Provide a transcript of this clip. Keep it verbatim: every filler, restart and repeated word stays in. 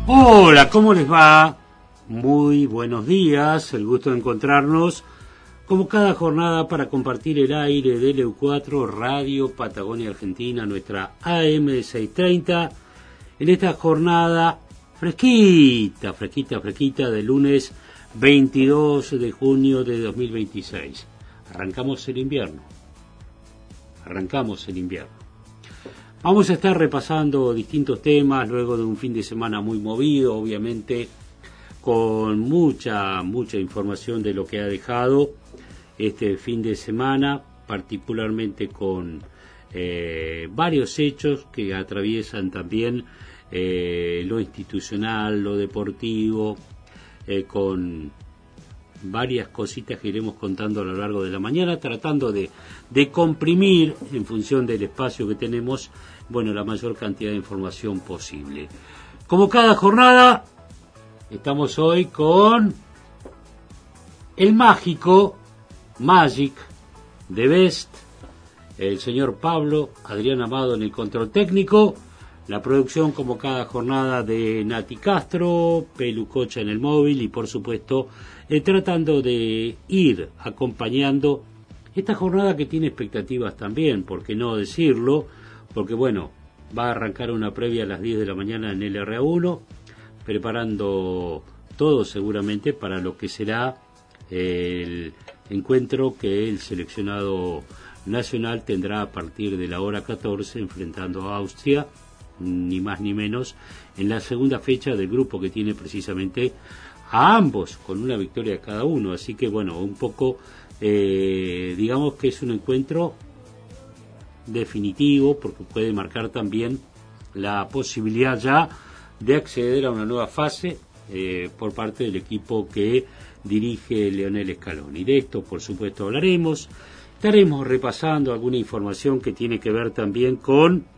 Hola, ¿cómo les va? Muy buenos días, el gusto de encontrarnos como cada jornada para compartir el aire de L U cuatro Radio Patagonia Argentina, nuestra A M seiscientos treinta, en esta jornada fresquita, fresquita, fresquita de lunes veintidós de junio de dos mil veintiséis. Arrancamos el invierno, arrancamos el invierno. Vamos a estar repasando distintos temas luego de un fin de semana muy movido, obviamente con mucha, mucha información de lo que ha dejado este fin de semana, particularmente con eh, varios hechos que atraviesan también eh, lo institucional, lo deportivo, eh, con varias cositas que iremos contando a lo largo de la mañana, tratando de, de comprimir, en función del espacio que tenemos, bueno, la mayor cantidad de información posible. Como cada jornada, estamos hoy con el mágico, Magic, The Best, el señor Pablo, Adrián Amado en el control técnico, la producción como cada jornada de Nati Castro, Pelucocha en el móvil y por supuesto eh, tratando de ir acompañando esta jornada que tiene expectativas también, por qué no decirlo, porque bueno, va a arrancar una previa a las diez de la mañana en el R A uno, preparando todo seguramente para lo que será el encuentro que el seleccionado nacional tendrá a partir de la hora catorce enfrentando a Austria, ni más ni menos, en la segunda fecha del grupo que tiene precisamente a ambos con una victoria de cada uno. Así que bueno, un poco eh, digamos que es un encuentro definitivo porque puede marcar también la posibilidad ya de acceder a una nueva fase eh, por parte del equipo que dirige Leonel Scaloni. De esto por supuesto hablaremos, estaremos repasando alguna información que tiene que ver también con